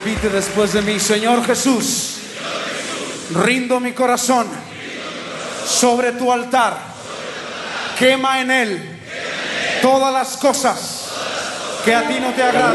Repite después de mí: Señor Jesús, rindo mi corazón sobre tu altar. Quema en él todas las cosas que a ti no te agradan.